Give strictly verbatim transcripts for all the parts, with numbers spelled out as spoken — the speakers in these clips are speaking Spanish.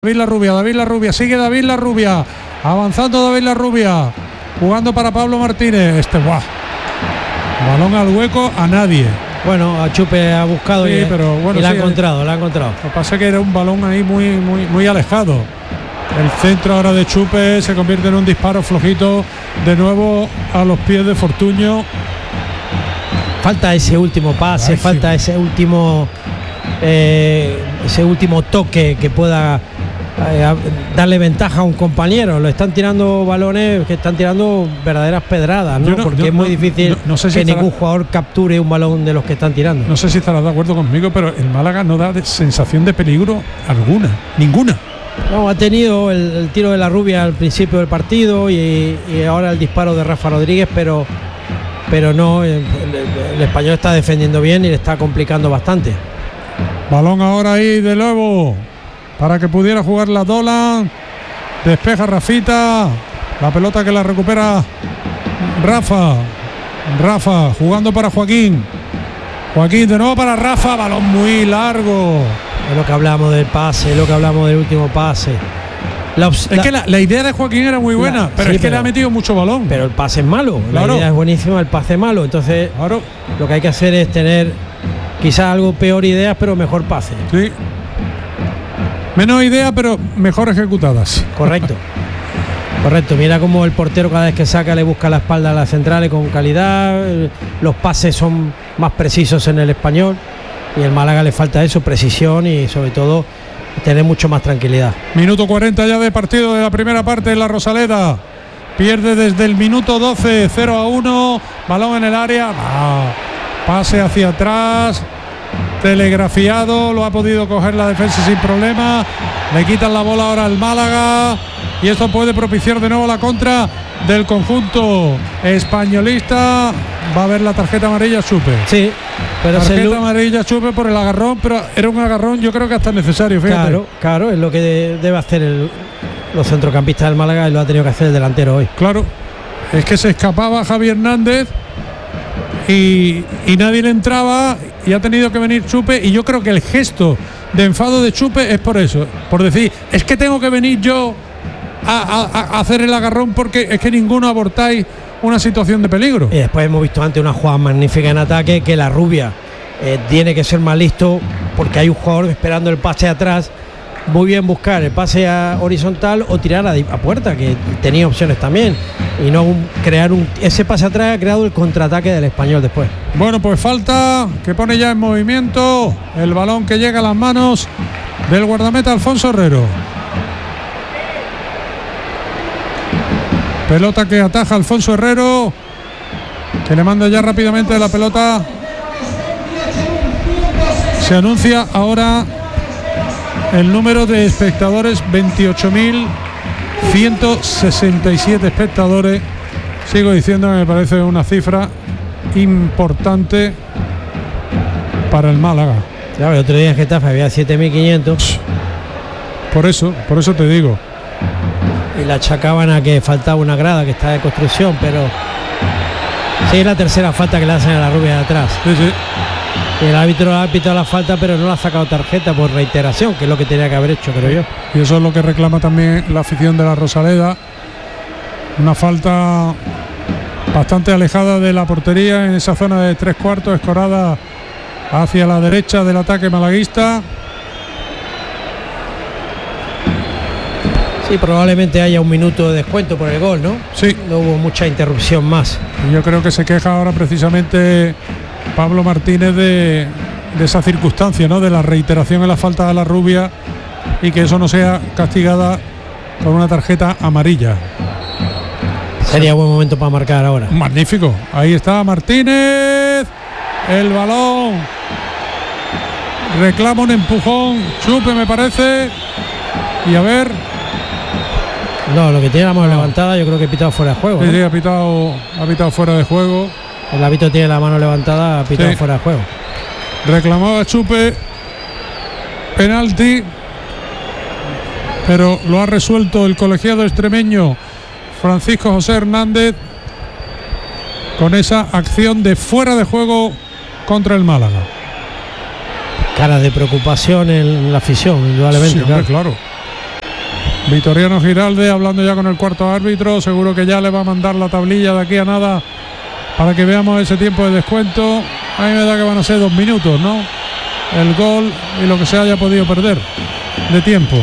David Larrubia, David Larrubia, sigue David Larrubia, avanzando David Larrubia, jugando para Pablo Martínez, este guau, balón al hueco a nadie. Bueno, a Chupe ha buscado sí, y, pero bueno, y la sí, ha encontrado, la ha encontrado. Lo que pasa es que era un balón ahí muy, muy, muy alejado. El centro ahora de Chupe se convierte en un disparo flojito, de nuevo a los pies de Fortuño. Falta ese último pase, Ay, falta sí. ese último, eh, ese último toque que pueda eh, darle ventaja a un compañero. Lo están tirando balones que están tirando verdaderas pedradas, ¿no? No, porque es muy no, difícil no, no sé si que estará, ningún jugador capture un balón de los que están tirando. No sé si estarás de acuerdo conmigo, pero el Málaga no da de sensación de peligro alguna, ninguna. No, ha tenido el, el tiro de Larrubia al principio del partido y, y ahora el disparo de Rafa Rodríguez, pero pero no, el, el, el español está defendiendo bien y le está complicando bastante. Balón ahora ahí de nuevo para que pudiera jugar la Dolan. Despeja Rafita, la pelota que la recupera Rafa. Rafa jugando para Joaquín. Joaquín de nuevo para Rafa, balón muy largo. Es lo que hablamos del pase, es lo que hablamos del último pase. La es la, que la, la idea de Joaquín era muy buena, la, pero sí, es que pero, le ha metido mucho balón. Pero el pase es malo, claro. La idea es buenísima, el pase es malo. Entonces, claro. Lo que hay que hacer es tener quizás algo peor ideas, pero mejor pase. Sí. Menos ideas, pero mejor ejecutadas. Correcto. Correcto. Mira cómo el portero cada vez que saca le busca la espalda a las centrales con calidad. Los pases son más precisos en el español. Y el Málaga le falta eso, precisión y sobre todo tener mucho más tranquilidad. Minuto cuarenta ya de partido de la primera parte en la Rosaleda. Pierde desde el minuto doce, cero a uno. Balón en el área. Ah, pase hacia atrás. Telegrafiado. Lo ha podido coger la defensa sin problema. Le quitan la bola ahora al Málaga. Y esto puede propiciar de nuevo la contra del conjunto españolista. Va a ver la tarjeta amarilla Chupe. Sí, pero tarjeta el... amarilla Chupe por el agarrón, pero era un agarrón yo creo que hasta necesario, fíjate. Claro, claro, es lo que de, debe hacer el, los centrocampistas del Málaga y lo ha tenido que hacer el delantero hoy. Claro, es que se escapaba Javi Hernández y, y nadie le entraba y ha tenido que venir Chupe, y yo creo que el gesto de enfado de Chupe es por eso, por decir, es que tengo que venir yo a, a, a hacer el agarrón porque es que ninguno abortáis una situación de peligro. Y después hemos visto antes una jugada magnífica en ataque, que Larrubia eh, tiene que ser más listo porque hay un jugador esperando el pase atrás. Muy bien buscar el pase a horizontal o tirar a, a puerta, que tenía opciones también, y no un, crear un ese pase atrás ha creado el contraataque del español después. Bueno, pues falta que pone ya en movimiento el balón que llega a las manos del guardameta Alfonso Herrero. Pelota que ataja Alfonso Herrero, que le manda ya rápidamente la pelota. Se anuncia ahora el número de espectadores, veintiocho mil ciento sesenta y siete espectadores. Sigo diciendo que me parece una cifra importante para el Málaga. Claro, el otro día en Getafe había siete mil quinientos. Por eso, por eso te digo. Y la achacaban a que faltaba una grada que está de construcción, pero sí, es la tercera falta que le hacen a Larrubia de atrás. Sí, sí. Y el árbitro ha pitado la falta, pero no le ha sacado tarjeta por reiteración, que es lo que tenía que haber hecho, creo yo. Y eso es lo que reclama también la afición de la Rosaleda. Una falta bastante alejada de la portería, en esa zona de tres cuartos, escorada hacia la derecha del ataque malaguista. Sí, probablemente haya un minuto de descuento por el gol, ¿no? Sí. No hubo mucha interrupción más. Y yo creo que se queja ahora precisamente Pablo Martínez de, de esa circunstancia, ¿no? De la reiteración en la falta de Larrubia y que eso no sea castigada con una tarjeta amarilla. Sería buen momento para marcar ahora. Magnífico. Ahí está Martínez. El balón. Reclama un empujón. Chupe, me parece. Y a ver. No, lo que tiene la mano no. levantada, yo creo que ha pitado fuera de juego. Sí, ¿no? sí, ha pitado, ha pitado fuera de juego. El árbitro tiene la mano levantada, ha pitado sí. fuera de juego. Reclamaba Chupe penalti, pero lo ha resuelto el colegiado extremeño Francisco José Hernández con esa acción de fuera de juego contra el Málaga. Cara de preocupación en la afición, indudablemente. Sí, hombre, claro. claro. Vitoriano Giralde hablando ya con el cuarto árbitro, seguro que ya le va a mandar la tablilla de aquí a nada para que veamos ese tiempo de descuento. A mí me da que van a ser dos minutos, ¿no? El gol y lo que se haya podido perder de tiempo.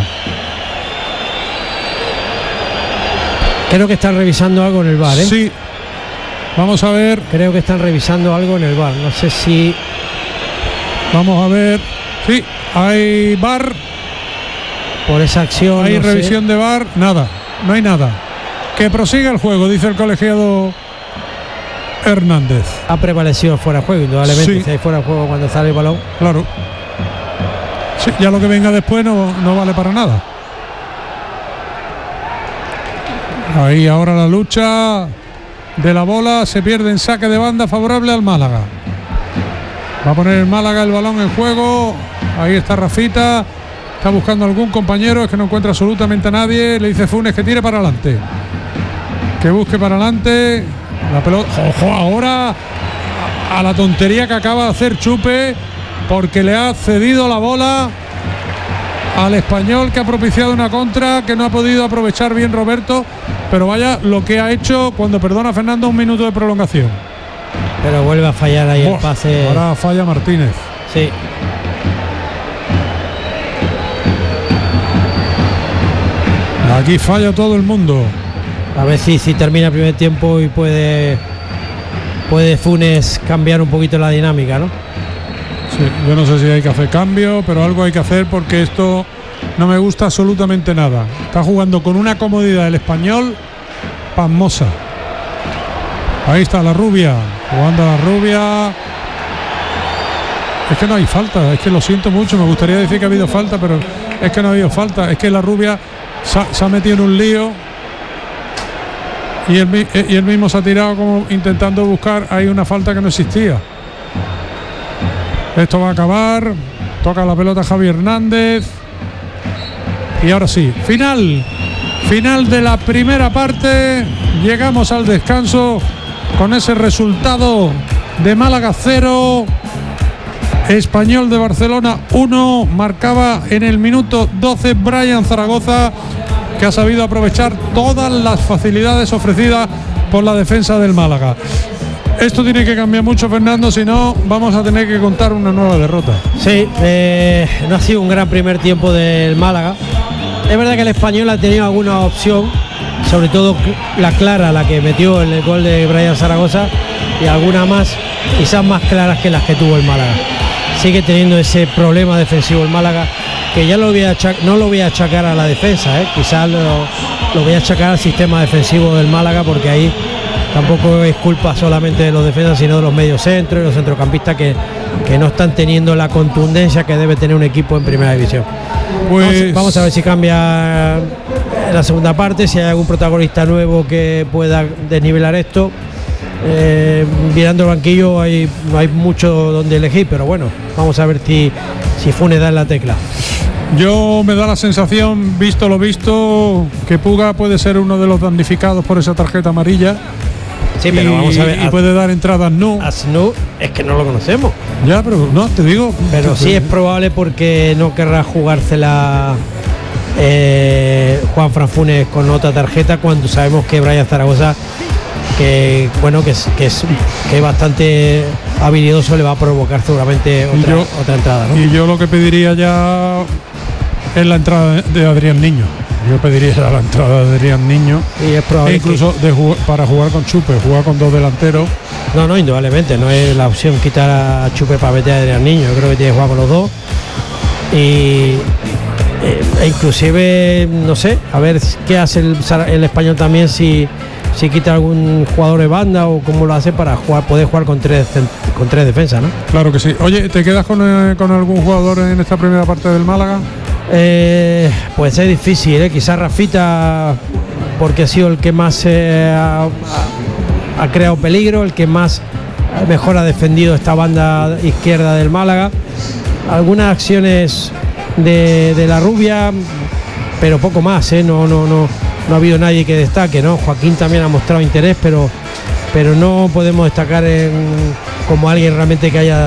Creo que están revisando algo en el V A R, ¿eh? Sí. Vamos a ver. Creo que están revisando algo en el V A R. No sé si... Vamos a ver. Sí, hay V A R. Por esa acción. Hay no revisión sé. de V A R. Nada. No hay nada. Que prosiga el juego, dice el colegiado Hernández. Ha prevalecido fuera de juego, indudablemente. Sí. Si hay fuera de juego cuando sale el balón. Claro. Sí, ya lo que venga después no, no vale para nada. Ahí ahora la lucha de la bola. Se pierde en saque de banda favorable al Málaga. Va a poner el Málaga el balón en juego. Ahí está Rafita. Está buscando algún compañero. Es que no encuentra absolutamente a nadie. Le dice Funes que tire para adelante. Que busque para adelante. La pelota. Ojo, ahora a la tontería que acaba de hacer Chupe. Porque le ha cedido la bola al Español, que ha propiciado una contra que no ha podido aprovechar bien Roberto. Pero vaya lo que ha hecho cuando perdona Fernando un minuto de prolongación. Pero vuelve a fallar ahí. Buah, el pase. Ahora falla Martínez. Sí. Aquí falla todo el mundo. A ver si, si termina el primer tiempo y puede puede Funes cambiar un poquito la dinámica, ¿no? Sí, yo no sé si hay que hacer cambio, pero algo hay que hacer porque esto no me gusta absolutamente nada. Está jugando con una comodidad el Español pasmosa. Ahí está la Rubia, jugando a la Rubia. Es que no hay falta, es que lo siento mucho, me gustaría decir que ha habido falta, pero es que no ha habido falta. Es que la Rubia se ha, se ha metido en un lío y él, y él mismo se ha tirado como intentando buscar ahí una falta que no existía. Esto va a acabar. Toca la pelota Javi Hernández. Y ahora sí, final. Final de la primera parte. Llegamos al descanso con ese resultado de Málaga cero, Español de Barcelona uno. Marcaba en el minuto doce Brian Zaragoza, que ha sabido aprovechar todas las facilidades ofrecidas por la defensa del Málaga. Esto tiene que cambiar mucho, Fernando, si no vamos a tener que contar una nueva derrota. Sí, eh, no ha sido un gran primer tiempo del Málaga. Es verdad que el Español ha tenido alguna opción, sobre todo la clara, la que metió en el gol de Brian Zaragoza, y alguna más, quizás más claras que las que tuvo el Málaga. Sigue teniendo ese problema defensivo el Málaga, que ya lo voy a achac- no lo voy a achacar a la defensa, ¿eh? Quizás lo, lo voy a achacar al sistema defensivo del Málaga, porque ahí tampoco es culpa solamente de los defensas, sino de los mediocentros y los centrocampistas que, que no están teniendo la contundencia que debe tener un equipo en primera división. Pues vamos, vamos a ver si cambia en la segunda parte, si hay algún protagonista nuevo que pueda desnivelar esto. Eh, mirando el banquillo hay, no hay mucho donde elegir, pero bueno, vamos a ver si, si Funes da en la tecla. Yo me da la sensación, visto lo visto, que Puga puede ser uno de los damnificados por esa tarjeta amarilla. Sí, pero y, vamos a ver. Y puede dar entradas no. A Snu es que no lo conocemos. Ya, pero no, te digo. Pero sí es probable, porque no querrá jugársela eh, Juan Fran Funes con otra tarjeta, cuando sabemos que Brian Zaragoza, que bueno, que es, que es, que es bastante habilidoso, le va a provocar seguramente otra, yo, otra entrada, ¿no? Y yo lo que pediría ya es la entrada de Adrián Niño. Yo pediría la entrada de Adrián Niño. Y es probable e incluso que... de jugar, para jugar con Chupe, jugar con dos delanteros. No, no, indudablemente, no es la opción quitar a Chupe para meter a Adrián Niño. Yo creo que tiene que jugar con los dos. Y e inclusive, no sé, a ver qué hace el, el Español también, si, si quita algún jugador de banda o cómo lo hace para jugar, poder jugar con tres, con tres defensas, ¿no? Claro que sí. Oye, ¿te quedas con, eh, con algún jugador en esta primera parte del Málaga? Eh, pues es difícil, ¿eh? Quizás Rafita, porque ha sido el que más eh, ha, ha creado peligro, el que más mejor ha defendido esta banda izquierda del Málaga. Algunas acciones de, de la Rubia, pero poco más, ¿eh? no, no, no, no ha habido nadie que destaque, ¿no? Joaquín también ha mostrado interés, pero, pero no podemos destacar en, como alguien realmente que haya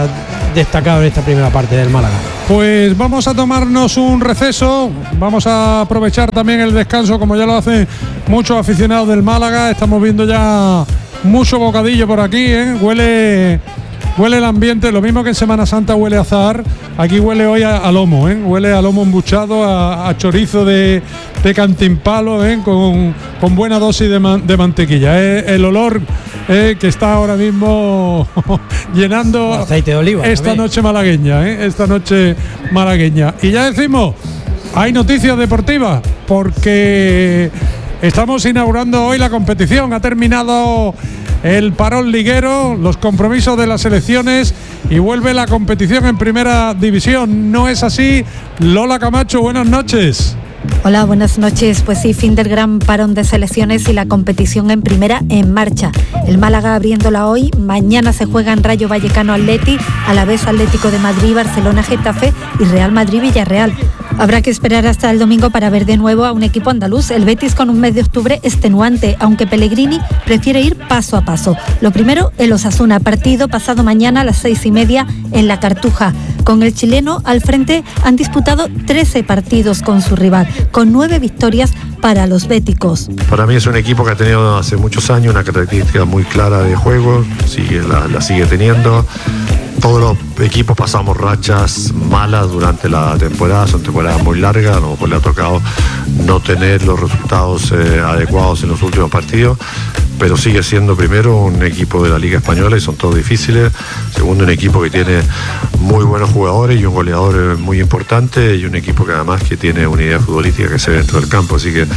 destacado en esta primera parte del Málaga. Pues vamos a tomarnos un receso, vamos a aprovechar también el descanso como ya lo hacen muchos aficionados del Málaga. Estamos viendo ya mucho bocadillo por aquí, ¿eh? Huele... Huele el ambiente, lo mismo que en Semana Santa huele a azahar, aquí huele hoy a, a lomo, ¿eh? Huele a lomo embuchado, a, a chorizo de, de cantimpalo, ¿eh? con, con buena dosis de, man, de mantequilla. ¿eh? El olor ¿eh? que está ahora mismo llenando aceite de oliva, esta también. noche malagueña, ¿eh? esta noche malagueña. Y ya decimos, hay noticias deportivas, porque estamos inaugurando hoy la competición, ha terminado el parón liguero, los compromisos de las selecciones y vuelve la competición en primera división. ¿No es así? Lola Camacho, buenas noches. Hola, buenas noches. Pues sí, fin del gran parón de selecciones y la competición en primera en marcha. El Málaga abriéndola hoy, mañana se juegan Rayo Vallecano Atleti, a la vez Atlético de Madrid, Barcelona Getafe y Real Madrid Villarreal. Habrá que esperar hasta el domingo para ver de nuevo a un equipo andaluz, el Betis, con un mes de octubre extenuante, aunque Pellegrini prefiere ir paso a paso. Lo primero, el Osasuna, partido pasado mañana a las seis y media en la Cartuja. Con el chileno al frente han disputado trece partidos con su rival, con nueve victorias para los béticos. Para mí es un equipo que ha tenido hace muchos años una característica muy clara de juego, sigue, la, la sigue teniendo. Todos los equipos pasamos rachas malas durante la temporada, son temporadas muy largas, a lo mejor le ha tocado no tener los resultados eh, adecuados en los últimos partidos, pero sigue siendo primero un equipo de la Liga Española y son todos difíciles, segundo un equipo que tiene muy buenos jugadores y un goleador muy importante y un equipo que además que tiene una idea futbolística que se ve dentro del campo, así que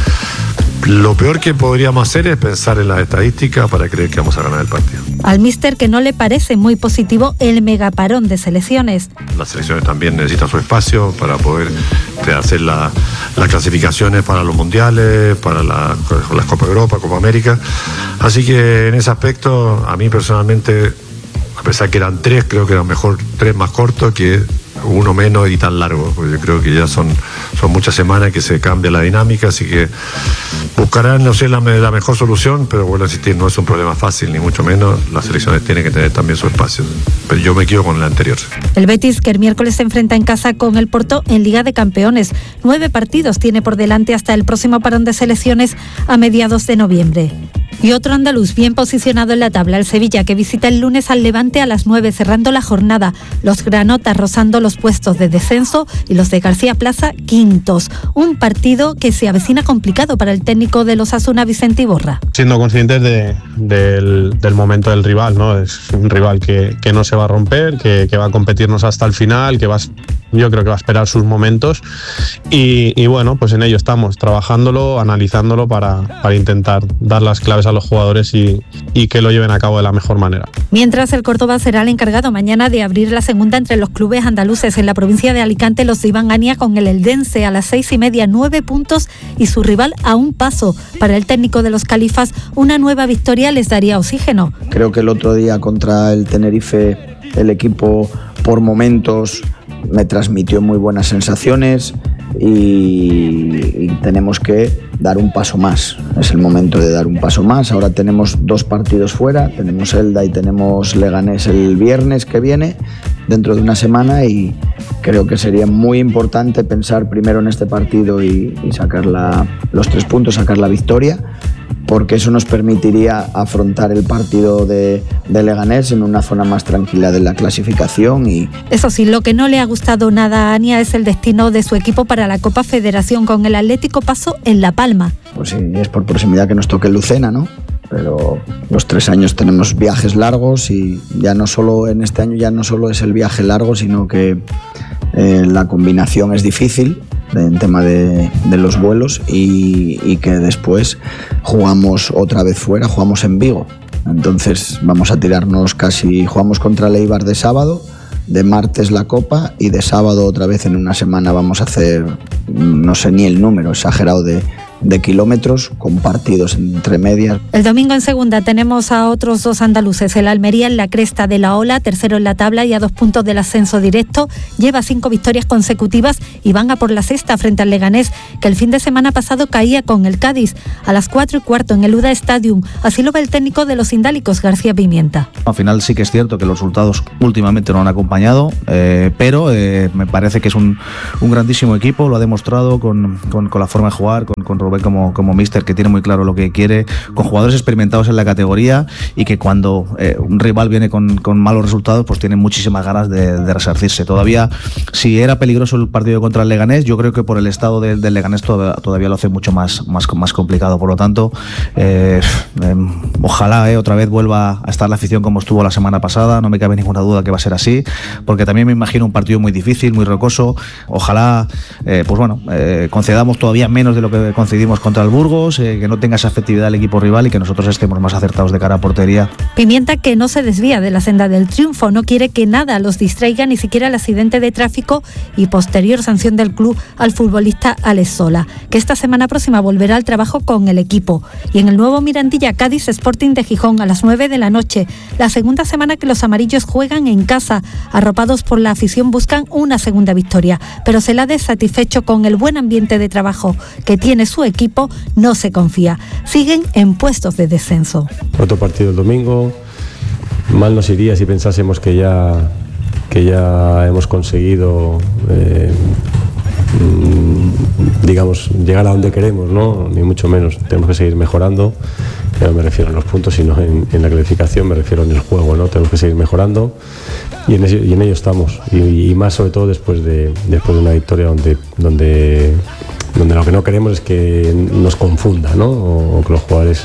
lo peor que podríamos hacer es pensar en las estadísticas para creer que vamos a ganar el partido. Al míster, que no le parece muy positivo el megaparón de selecciones. Las selecciones también necesitan su espacio para poder hacer la, las clasificaciones para los mundiales, para la, las Copa Europa, Copa América. Así que en ese aspecto, a mí personalmente, a pesar que eran tres, creo que eran mejor tres más cortos que uno menos y tan largo, porque yo creo que ya son, son muchas semanas que se cambia la dinámica, así que buscarán, no sé, la, la mejor solución, pero bueno, insistir, no es un problema fácil, ni mucho menos, las selecciones tienen que tener también su espacio, pero yo me quedo con el anterior. El Betis, que el miércoles se enfrenta en casa con el Porto en Liga de Campeones, nueve partidos tiene por delante hasta el próximo parón de selecciones a mediados de noviembre. Y otro andaluz bien posicionado en la tabla, el Sevilla, que visita el lunes al Levante a las nueve, cerrando la jornada. Los granotas rozando los puestos de descenso y los de García Plaza quintos. Un partido que se avecina complicado para el técnico de los Osasuna, Vicente Iborra. Siendo conscientes de, del, del momento del rival, ¿no? Es un rival que, que no se va a romper, que, que va a competirnos hasta el final, que va a, yo creo que va a esperar sus momentos y, y bueno, pues en ello estamos, trabajándolo, analizándolo para, para intentar dar las claves a los jugadores y, y que lo lleven a cabo de la mejor manera. Mientras, el Córdoba será el encargado mañana de abrir la segunda entre los clubes andaluces. En la provincia de Alicante, los de Iván Ania con el Eldense a las seis y media, nueve puntos y su rival a un paso. Para el técnico de los Califas, una nueva victoria les daría oxígeno. Creo que el otro día contra el Tenerife el equipo por momentos me transmitió muy buenas sensaciones y, y tenemos que dar un paso más. Es el momento de dar un paso más. Ahora tenemos dos partidos fuera, tenemos Elda y tenemos Leganés el viernes que viene, dentro de una semana, y creo que sería muy importante pensar primero en este partido y, y sacar la, los tres puntos, sacar la victoria, porque eso nos permitiría afrontar el partido de, de Leganés en una zona más tranquila de la clasificación. Y eso sí, lo que no le ha gustado nada a Ania es el destino de su equipo para la Copa Federación, con el Atlético Paso en La Palma. Pues sí, es por proximidad que nos toque Lucena, ¿no? Pero los tres años tenemos viajes largos y ya no solo en este año ya no solo es el viaje largo, sino que eh, la combinación es difícil en tema de, de los vuelos y, y que después jugamos otra vez fuera, jugamos en Vigo. Entonces vamos a tirarnos casi, jugamos contra el Eibar de sábado, de martes la Copa y de sábado otra vez en una semana vamos a hacer, no sé ni el número exagerado de, de kilómetros con partidos entre medias. El domingo en segunda tenemos a otros dos andaluces, el Almería en la cresta de la ola, tercero en la tabla y a dos puntos del ascenso directo, lleva cinco victorias consecutivas y van a por la sexta frente al Leganés, que el fin de semana pasado caía con el Cádiz a las cuatro y cuarto en el U D A Stadium. Así lo ve el técnico de los indálicos, García Pimienta. Al final sí que es cierto que los resultados últimamente no han acompañado, eh, pero eh, me parece que es un, un grandísimo equipo, lo ha demostrado con, con, con la forma de jugar, con, con Rubén como, como míster, que tiene muy claro lo que quiere, con jugadores experimentados en la categoría y que cuando eh, un rival viene con, con malos resultados, pues tiene muchísimas ganas de, de resarcirse. Todavía, si era peligroso el partido contra el Leganés, yo creo que por el estado del, del Leganés todavía, todavía lo hace mucho más, más, más complicado. Por lo tanto, eh, eh, ojalá eh, otra vez vuelva a estar la afición como estuvo la semana pasada, no me cabe ninguna duda que va a ser así, porque también me imagino un partido muy difícil, muy rocoso. Ojalá, eh, pues bueno, eh, concedamos todavía menos de lo que concedimos contra el Burgos, eh, que no tenga esa efectividad el equipo rival y que nosotros estemos más acertados de cara a portería. Pimienta, que no se desvía de la senda del triunfo, no quiere que nada los distraiga, ni siquiera el accidente de tráfico y posterior sanción del club al futbolista Alex Sola, que esta semana próxima volverá al trabajo con el equipo. Y en el nuevo Mirandilla, Cádiz Sporting de Gijón a las nueve de la noche, la segunda semana que los amarillos juegan en casa, arropados por la afición buscan una segunda victoria, pero Celades, satisfecho con el buen ambiente de trabajo que tiene su equipo, no se confía, siguen en puestos de descenso. Otro partido el domingo, mal nos iría si pensásemos que ya, que ya hemos conseguido eh, digamos, llegar a donde queremos, ¿no? Ni mucho menos, tenemos que seguir mejorando. No me refiero a los puntos, sino en, en la clasificación, me refiero en el juego, ¿no? Tenemos que seguir mejorando y en ello, y en ello estamos. Y, y más sobre todo después de, después de una victoria donde, donde, donde lo que no queremos es que nos confunda, ¿no? O, o que los jugadores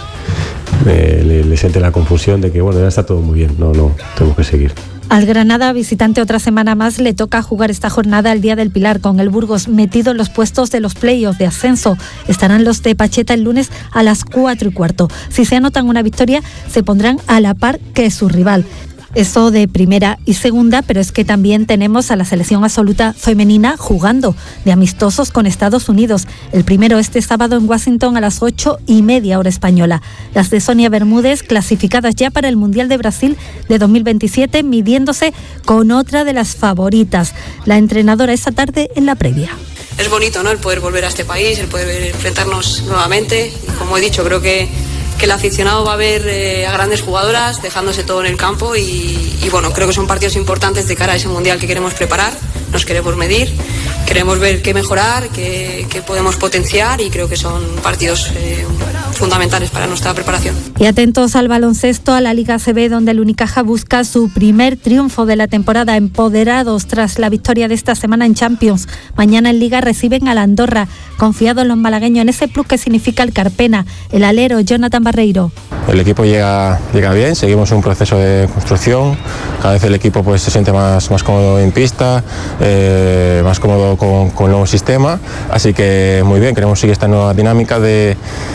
eh, les le sienten la confusión de que, bueno, ya está todo muy bien. No, no, tenemos que seguir. Al Granada, visitante otra semana más, le toca jugar esta jornada el Día del Pilar, con el Burgos metido en los puestos de los playoffs de ascenso. Estarán los de Pacheta el lunes a las cuatro y cuarto. Si se anotan una victoria, se pondrán a la par que su rival. Eso de primera y segunda, pero es que también tenemos a la selección absoluta femenina jugando de amistosos con Estados Unidos. El primero este sábado en Washington a las ocho y media hora española. Las de Sonia Bermúdez, clasificadas ya para el Mundial de Brasil de dos mil veintisiete, midiéndose con otra de las favoritas, la entrenadora esta tarde en la previa. Es bonito, ¿no?, el poder volver a este país, el poder enfrentarnos nuevamente. Y como he dicho, creo que que el aficionado va a ver eh, a grandes jugadoras dejándose todo en el campo y, y bueno, creo que son partidos importantes de cara a ese mundial que queremos preparar, nos queremos medir, queremos ver qué mejorar, qué, qué podemos potenciar y creo que son partidos eh, fundamentales para nuestra preparación. Y atentos al baloncesto, a la Liga A C B, donde el Unicaja busca su primer triunfo de la temporada, empoderados tras la victoria de esta semana en Champions. Mañana en Liga reciben a la Andorra, confiados los malagueños en ese plus que significa el Carpena, el alero Jonathan Barreiro. El equipo llega, llega bien, seguimos un proceso de construcción, cada vez el equipo pues se siente más, más cómodo en pista, eh, más cómodo con, con el nuevo sistema, así que muy bien, queremos seguir esta nueva dinámica de,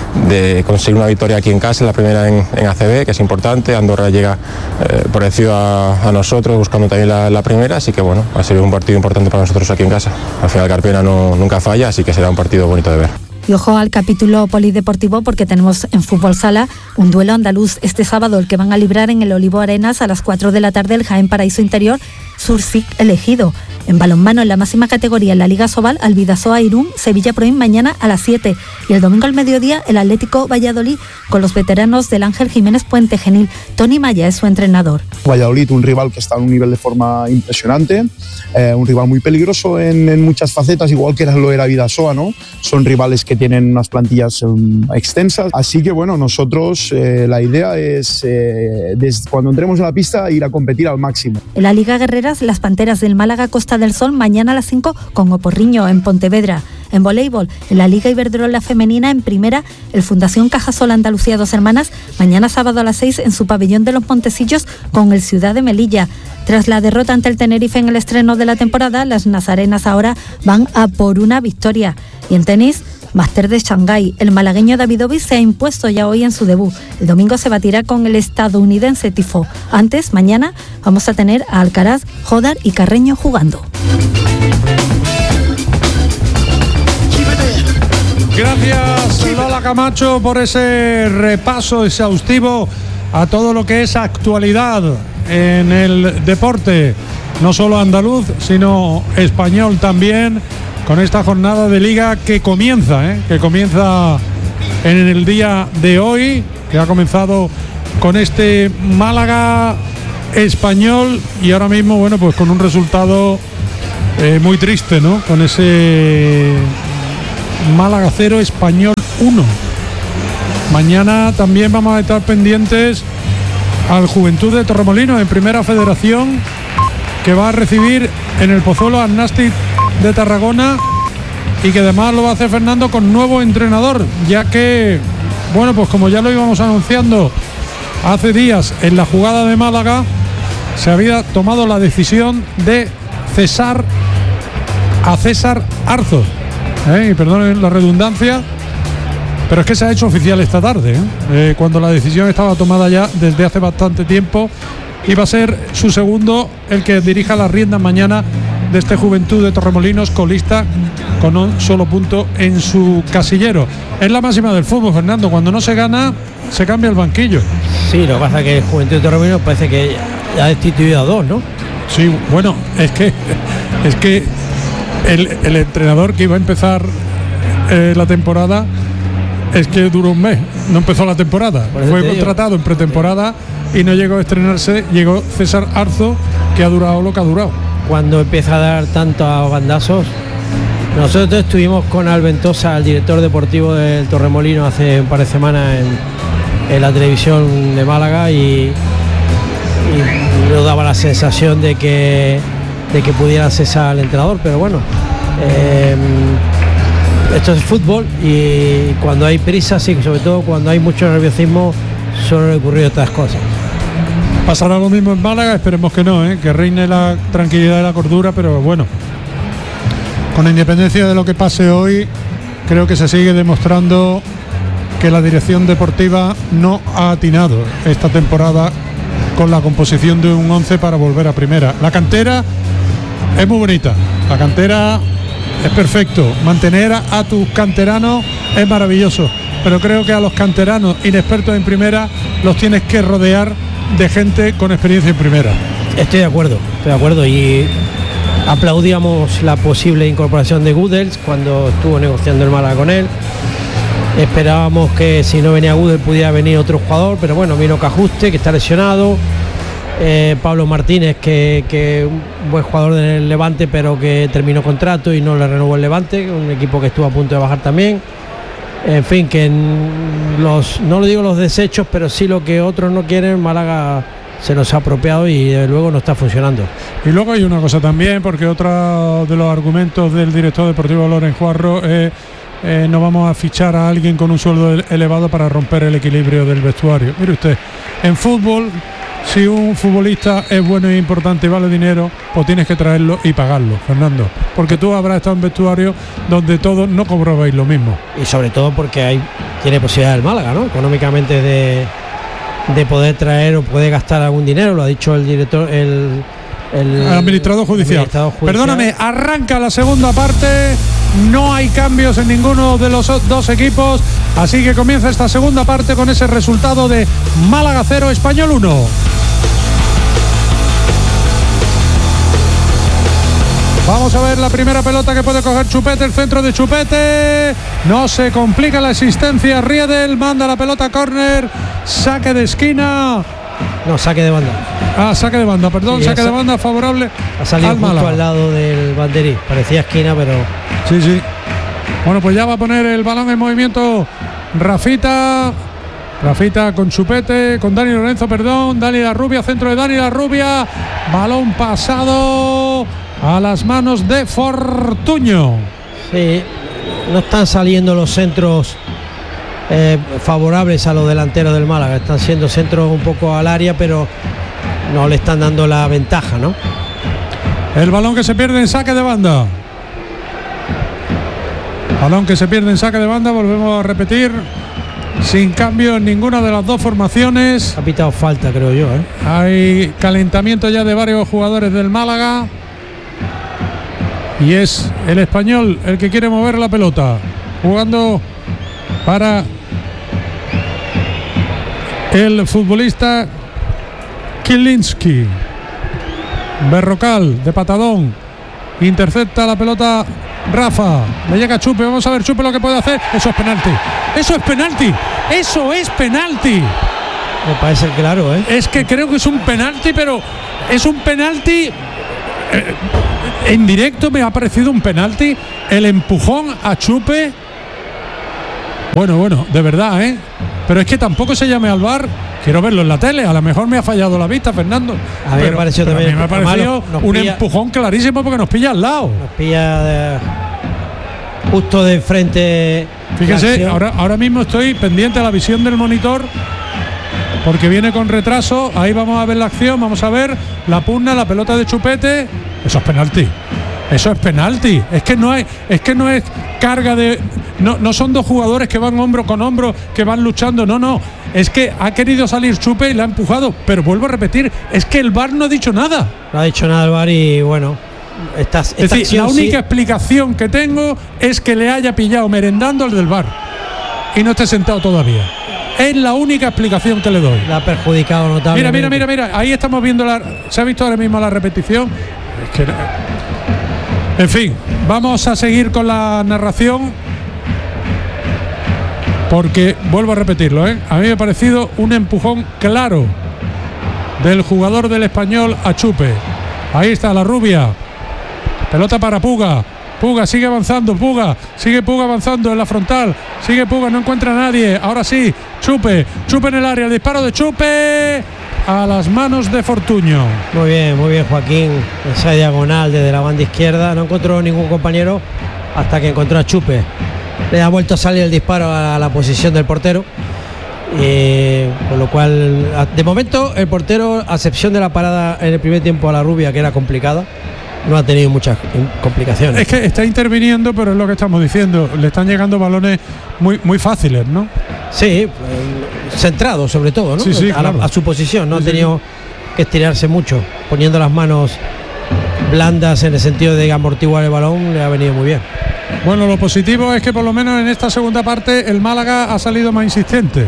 de conseguir una victoria aquí en casa, la primera en, en A C B, que es importante. Andorra llega eh, parecido a, a nosotros, buscando también la, la primera, así que bueno, va a ser un partido importante para nosotros aquí en casa. Al final Carpena no, nunca falla, así que será un partido bonito de ver. Y ojo al capítulo polideportivo, porque tenemos en Fútbol Sala un duelo andaluz este sábado, el que van a librar en el Olivo Arenas a las cuatro de la tarde el Jaén Paraíso Interior Sursic elegido. En balonmano, en la máxima categoría en la Liga Sobal, Albidasoa Irún, Sevilla Proin mañana a las siete. Y el domingo al mediodía el Atlético Valladolid con los veteranos del Ángel Jiménez Puente Genil. Tony Maya es su entrenador. Valladolid, un rival que está a un nivel de forma impresionante, eh, un rival muy peligroso en, en muchas facetas, igual que lo era Bidasoa, ¿no? Son rivales que tienen unas plantillas um, extensas, así que bueno, nosotros eh, la idea es eh, desde cuando entremos en la pista ir a competir al máximo. En la Liga Guerreras, las Panteras del Málaga Costa del Sol mañana a las cinco con Oporriño en Pontevedra. En voleibol, en la Liga Iberdrola Femenina en primera, el Fundación Cajasol Andalucía Dos Hermanas mañana sábado a las seis en su pabellón de los Montecillos con el Ciudad de Melilla. Tras la derrota ante el Tenerife en el estreno de la temporada, las nazarenas ahora van a por una victoria. Y en tenis, Máster de Shanghái, el malagueño Davidovich se ha impuesto ya hoy en su debut. El domingo se batirá con el estadounidense Tifo. Antes, mañana, vamos a tener a Alcaraz, Jodar y Carreño jugando. Gracias Lola Camacho por ese repaso exhaustivo a todo lo que es actualidad en el deporte, no solo andaluz, sino español también, con esta jornada de liga que comienza, ¿eh? que comienza en el día de hoy, que ha comenzado con este Málaga Español y ahora mismo, bueno, pues con un resultado eh, muy triste, ¿no? Con ese Málaga cero, Español uno. Mañana también vamos a estar pendientes al Juventud de Torremolinos en Primera Federación, que va a recibir en el Pozuelo al Nàstic de Tarragona y que además lo va a hacer Fernando con nuevo entrenador, ya que, bueno, pues como ya lo íbamos anunciando hace días en la jugada de Málaga, se había tomado la decisión de cesar a César Arzo. ¿Eh? Y perdonen la redundancia, pero es que se ha hecho oficial esta tarde, ¿eh? Eh, cuando la decisión estaba tomada ya desde hace bastante tiempo, y va a ser su segundo el que dirija las riendas mañana de este Juventud de Torremolinos, colista con un solo punto en su casillero. Es la máxima del fútbol, Fernando, cuando no se gana se cambia el banquillo. Sí, lo que pasa es que el Juventud de Torremolinos parece que ya ha destituido a dos, ¿no? Sí, bueno, es que es que El, el entrenador que iba a empezar eh, la temporada es que duró un mes, no empezó la temporada, fue contratado en pretemporada y no llegó a estrenarse. Llegó César Arzo, que ha durado lo que ha durado. Cuando empieza a dar tantos bandazos, nosotros estuvimos con Alventosa, el director deportivo del Torremolino, hace un par de semanas en, en la televisión de Málaga, y, y nos daba la sensación de que de que pudiera cesar al entrenador, pero bueno, eh, esto es fútbol y cuando hay prisa, sí, sobre todo cuando hay mucho nerviosismo, suelen ocurrir otras cosas. Pasará lo mismo en Málaga, esperemos que no, ¿eh? que reine la tranquilidad y la cordura, pero bueno, con independencia de lo que pase hoy, creo que se sigue demostrando que la dirección deportiva no ha atinado esta temporada con la composición de un once para volver a primera. La cantera es muy bonita, la cantera es perfecto, mantener a, a tus canteranos es maravilloso, pero creo que a los canteranos inexpertos en primera los tienes que rodear de gente con experiencia en primera. Estoy de acuerdo, estoy de acuerdo, y aplaudíamos la posible incorporación de Gudels cuando estuvo negociando el Málaga con él. Esperábamos que si no venía Gudels pudiera venir otro jugador, pero bueno, vino Cajuste, que está lesionado. Eh, Pablo Martínez, que, que un buen jugador del Levante, pero que terminó contrato y no le renovó el Levante, un equipo que estuvo a punto de bajar también. En fin, que en los, no lo digo los desechos, pero sí lo que otros no quieren, Málaga se nos ha apropiado y desde luego no está funcionando. Y luego hay una cosa también, porque otro de los argumentos del director deportivo Loren Juarro es eh, no vamos a fichar a alguien con un sueldo elevado para romper el equilibrio del vestuario. Mire usted, en fútbol, si un futbolista es bueno e importante y vale dinero, pues tienes que traerlo y pagarlo, Fernando, porque tú habrás estado en vestuario donde todos no cobrabais lo mismo. Y sobre todo porque hay tiene posibilidad el Málaga, ¿no? Económicamente de, de poder traer o poder gastar algún dinero, lo ha dicho el director, el, el, el administrador judicial. administrador judicial. Perdóname, arranca la segunda parte, no hay cambios en ninguno de los dos equipos, así que comienza esta segunda parte con ese resultado de Málaga cero, Español uno. Vamos a ver la primera pelota que puede coger Chupete, el centro de Chupete. No se complica la existencia. Riedel manda la pelota a córner. Saque de esquina. No, saque de banda. Ah, saque de banda, perdón. Sí, saque de banda favorable. Ha salido al justo Málaga. Al lado del banderí. Parecía esquina, pero. Sí, sí. Bueno, pues ya va a poner el balón en movimiento Rafita. Rafita con Chupete, con Dani Lorenzo, perdón. Dani La Rubia, centro de Dani La Rubia. Balón pasado a las manos de Fortuño. Sí, no están saliendo los centros eh, favorables a los delanteros del Málaga. Están siendo centros un poco al área, pero no le están dando la ventaja, ¿no? El balón que se pierde en saque de banda. Balón que se pierde en saque de banda, volvemos a repetir. Sin cambio en ninguna de las dos formaciones. Ha pitado falta, creo yo, ¿eh? Hay calentamiento ya de varios jugadores del Málaga. Y es el Español el que quiere mover la pelota. jugando para el futbolista Kilinski. Berrocal de patadón, intercepta la pelota Rafa, le llega Chupe, vamos a ver Chupe lo que puede hacer. Eso es penalti, eso es penalti, eso es penalti. Me parece claro, ¿eh? Es que creo que es un penalti, pero es un penalti eh, en directo me ha parecido un penalti. El empujón a Chupe, bueno, bueno, de verdad, ¿eh? Pero es que tampoco se llame al V A R. Quiero verlo en la tele, a lo mejor me ha fallado la vista, Fernando. A mí pero, me pareció pero también a mí me ha parecido un pilla, empujón clarísimo porque nos pilla al lado. Nos pilla de, justo de frente. Fíjese, ahora, ahora mismo estoy pendiente a la visión del monitor porque viene con retraso. Ahí vamos a ver la acción, vamos a ver la pugna, la pelota de Chupete. Eso es penalti. Eso es penalti. Es que no hay, es que no es carga de. No, no son dos jugadores que van hombro con hombro, que van luchando. No, no. Es que ha querido salir Chupe y la ha empujado. Pero vuelvo a repetir, es que el V A R no ha dicho nada. No ha dicho nada el V A R y bueno. Esta, esta es decir, la única sí. explicación que tengo es que le haya pillado merendando al del V A R y no esté sentado todavía. Es la única explicación que le doy. La ha perjudicado notablemente. Mira, mira, mira, mira. Ahí estamos viendo la. Se ha visto ahora mismo la repetición. Es que. En fin, vamos a seguir con la narración porque vuelvo a repetirlo, ¿eh? A mí me ha parecido un empujón claro del jugador del Español a Chupe. Ahí está la rubia, pelota para Puga. Puga sigue avanzando, Puga sigue Puga avanzando en la frontal, sigue Puga, no encuentra a nadie. Ahora sí, Chupe, Chupe en el área, el disparo de Chupe a las manos de Fortuño. Muy bien, muy bien Joaquín, esa diagonal desde la banda izquierda, no encontró ningún compañero hasta que encontró a Chupe. Le ha vuelto a salir el disparo a la posición del portero, eh, con lo cual de momento el portero, a excepción de la parada en el primer tiempo a la rubia, que era complicada, no ha tenido muchas complicaciones. Es que está interviniendo, pero es lo que estamos diciendo, le están llegando balones muy, muy fáciles, ¿no? Sí, eh, centrado sobre todo, ¿no? Sí, sí, a, claro. la, a su posición, no sí, ha tenido sí. que estirarse mucho, poniendo las manos blandas en el sentido de amortiguar el balón, le ha venido muy bien. Bueno, lo positivo es que por lo menos en esta segunda parte el Málaga ha salido más insistente.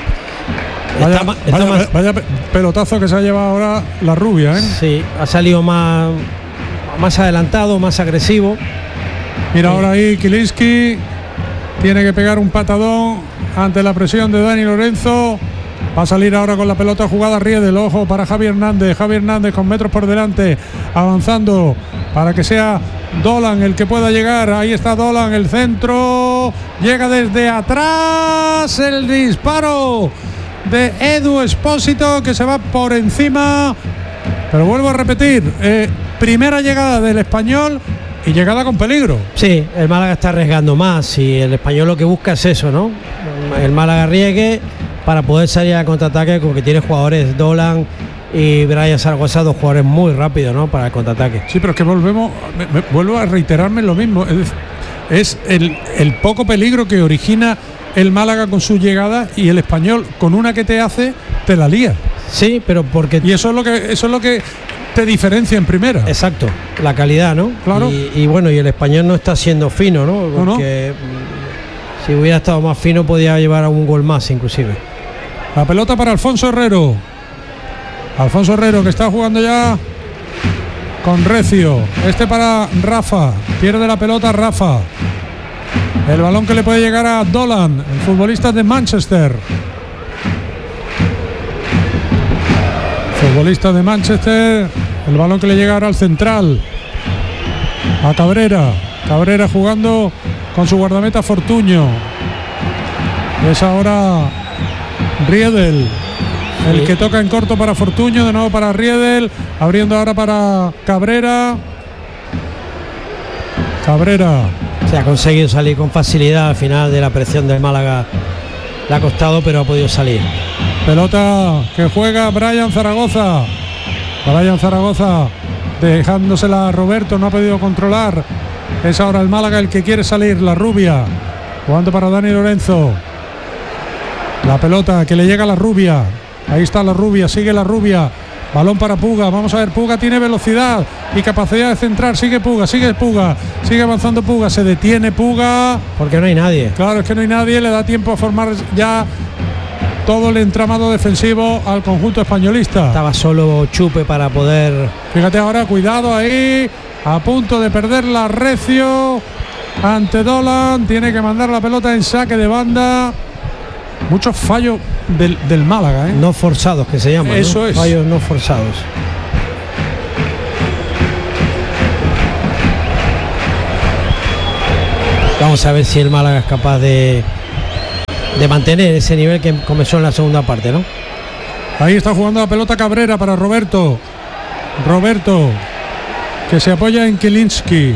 Vaya, está, está vaya, más, vaya pelotazo que se ha llevado ahora la rubia, ¿eh? Sí, ha salido más, más adelantado, más agresivo. Mira, sí. Ahora ahí Kilinski tiene que pegar un patadón ante la presión de Dani Lorenzo. Va a salir ahora con la pelota jugada Riedel. Ojo para Javi Hernández. Javi Hernández con metros por delante, avanzando para que sea Dolan el que pueda llegar. Ahí está Dolan, el centro. Llega desde atrás el disparo de Edu Expósito, que se va por encima. Pero vuelvo a repetir, eh, primera llegada del Español y llegada con peligro. Sí, el Málaga está arriesgando más y el Español lo que busca es eso, ¿no? El Málaga arriesgue para poder salir al contraataque, porque tiene jugadores, Dolan y Brian Zaragoza, dos jugadores muy rápidos, ¿no? Para el contraataque. Sí, pero es que volvemos, me, me, vuelvo a reiterarme lo mismo. Es, es el, el poco peligro que origina el Málaga con su llegada, y el Español con una que te hace, te la lía. Sí, pero porque... Y eso es lo que, eso es lo que te diferencia en primera. Exacto, la calidad, ¿no? Claro. Y, y bueno, y el Español no está siendo fino, ¿no? Porque no, no. si hubiera estado más fino podía llevar a un gol más inclusive. La pelota para Alfonso Herrero. Alfonso Herrero, que está jugando ya con recio. Este para Rafa. Pierde la pelota Rafa. El balón que le puede llegar a Dolan, el futbolista de Manchester. Futbolista de Manchester. El balón que le llega ahora al central, a Cabrera. Cabrera jugando con su guardameta Fortuño. Es ahora Riedel el sí. que toca en corto para Fortuño, de nuevo para Riedel, abriendo ahora para Cabrera. Cabrera. Se ha conseguido salir con facilidad al final de la presión del Málaga. Le ha costado, pero ha podido salir. Pelota que juega Brian Zaragoza. Brian Zaragoza dejándosela a Roberto, no ha podido controlar. Es ahora el Málaga el que quiere salir, la rubia. Jugando para Dani Lorenzo. La pelota que le llega a la rubia. Ahí está la rubia, sigue la rubia. Balón para Puga, vamos a ver, Puga tiene velocidad y capacidad de centrar, sigue Puga, sigue Puga, sigue avanzando Puga, se detiene Puga. Porque no hay nadie. Claro, es que no hay nadie, le da tiempo a formar ya todo el entramado defensivo al conjunto españolista. Estaba solo Chupe para poder... Fíjate ahora, cuidado ahí, a punto de perderla Recio ante Dolan, tiene que mandar la pelota en saque de banda. Muchos fallos del, del Málaga, ¿eh? No forzados, que se llaman. Eso ¿no? es. Fallos no forzados. Vamos a ver si el Málaga es capaz de, de mantener ese nivel que comenzó en la segunda parte, ¿no? Ahí está jugando la pelota Cabrera para Roberto. Roberto, que se apoya en Kilinski.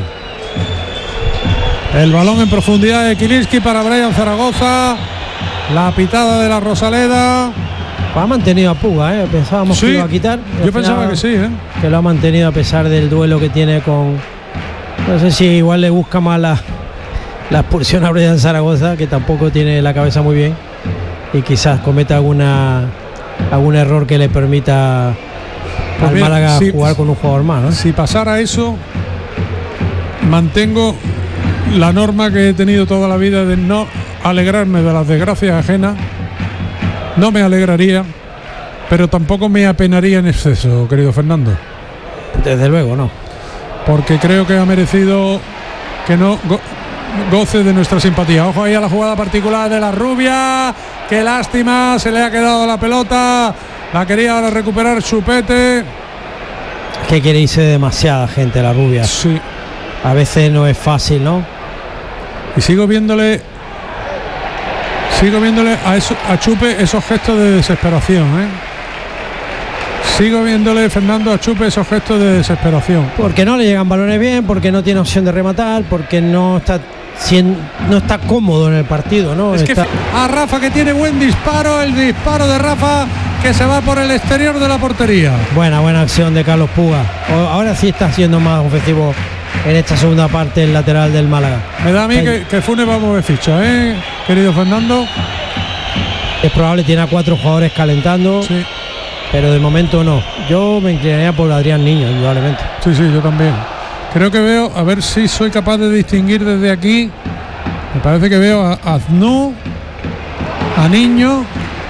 El balón en profundidad de Kilinski para Brian Zaragoza. La pitada de la Rosaleda. Ha mantenido a Puga, ¿eh? Pensábamos sí, que iba a quitar. Yo pensaba que sí, ¿eh? Que lo ha mantenido a pesar del duelo que tiene con... No sé si igual le busca más la, la expulsión a Brian Zaragoza, que tampoco tiene la cabeza muy bien. Y quizás cometa alguna algún error que le permita pues al bien, Málaga si, jugar con un jugador más, ¿no? Si pasara eso, mantengo la norma que he tenido toda la vida de no alegrarme de las desgracias ajenas. No me alegraría, pero tampoco me apenaría en exceso, querido Fernando. Desde luego, no. Porque creo que ha merecido que no go goce de nuestra simpatía. Ojo ahí a la jugada particular de la Rubia. Qué lástima, se le ha quedado la pelota. La quería ahora recuperar Chupete. Que quiere irse demasiada gente la Rubia. Sí. A veces no es fácil, ¿no? Y sigo viéndole Sigo viéndole a, eso, a Chupe esos gestos de desesperación, ¿eh? Sigo viéndole, Fernando, a Chupe esos gestos de desesperación. Porque no le llegan balones bien, porque no tiene opción de rematar, porque no está, no está cómodo en el partido, ¿no? Es está... que a Rafa, que tiene buen disparo, el disparo de Rafa que se va por el exterior de la portería. Buena, buena acción de Carlos Puga. Ahora sí está siendo más ofensivo en esta segunda parte el lateral del Málaga. Me da a mí el... que, que Funes va a mover ficha, ¿eh, querido Fernando? Es probable, tiene a cuatro jugadores calentando, sí, pero de momento no. Yo me inclinaría por Adrián Niño, indudablemente. Sí, sí, yo también. Creo que veo, a ver si soy capaz de distinguir desde aquí. Me parece que veo a Aznú, a Niño,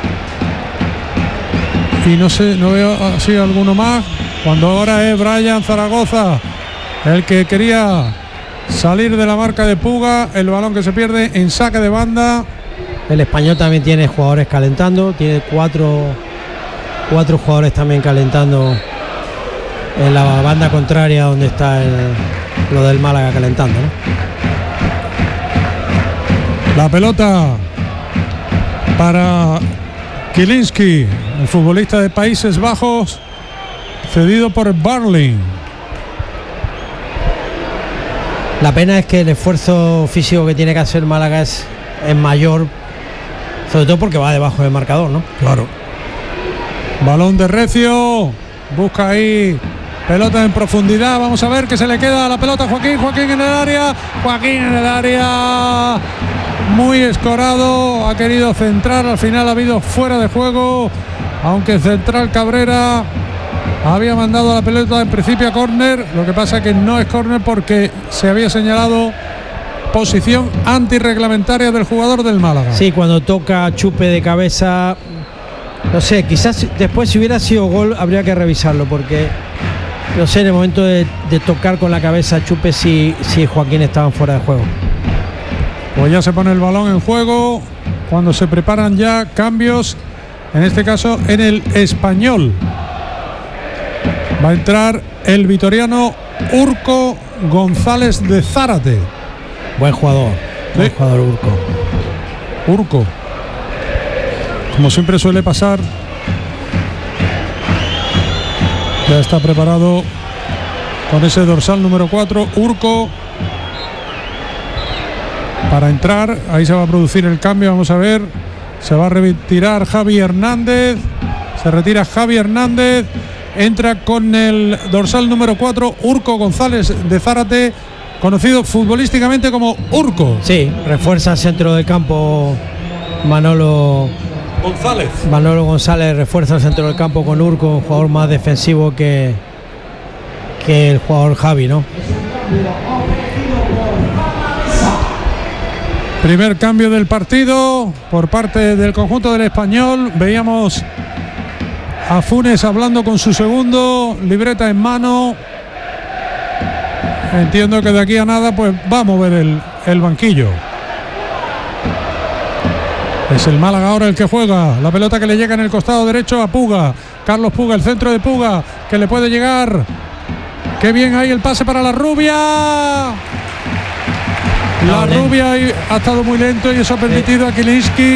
y no sé, no veo así alguno más. Cuando ahora es Brian Zaragoza el que quería salir de la marca de Puga. El balón que se pierde en saque de banda. El Español también tiene jugadores calentando. Tiene cuatro, cuatro jugadores también calentando en la banda contraria donde está el, lo del Málaga calentando, ¿no? La pelota para Kilinski, el futbolista de Países Bajos, cedido por Barling. La pena es que el esfuerzo físico que tiene que hacer Málaga es, es mayor, sobre todo porque va debajo del marcador, ¿no? Claro. Balón de Recio, busca ahí pelota en profundidad. Vamos a ver que se le queda la pelota a Joaquín. Joaquín en el área, Joaquín en el área, muy escorado, ha querido centrar, al final ha habido fuera de juego, aunque Central Cabrera había mandado la pelota en principio a córner. Lo que pasa que no es córner porque se había señalado posición antirreglamentaria del jugador del Málaga. Sí, cuando toca Chupe de cabeza, no sé, quizás después si hubiera sido gol habría que revisarlo, porque no sé, en el momento de, de tocar con la cabeza Chupe si, si Joaquín estaba fuera de juego. Pues ya se pone el balón en juego cuando se preparan ya cambios, en este caso en el Español. Va a entrar el vitoriano Urco González de Zárate. Buen jugador, ¿sí? Buen jugador Urco. Urco, como siempre suele pasar, ya está preparado con ese dorsal número cuatro, Urco, para entrar. Ahí se va a producir el cambio, vamos a ver. Se va a retirar Javi Hernández. Se retira Javi Hernández. Entra con el dorsal número cuatro, Urco González de Zárate, conocido futbolísticamente como Urco. Sí, refuerza el centro del campo Manolo González. Manolo González refuerza el centro del campo con Urco, un jugador más defensivo que, que el jugador Javi, ¿no? Primer cambio del partido por parte del conjunto del Español. Veíamos a Funes hablando con su segundo, libreta en mano. Entiendo que de aquí a nada pues va a mover el, el banquillo. Es el Málaga ahora el que juega. La pelota que le llega en el costado derecho a Puga. Carlos Puga, el centro de Puga, que le puede llegar. Qué bien ahí el pase para la Rubia. La Rubia ha estado muy lento y eso ha permitido a Kilinski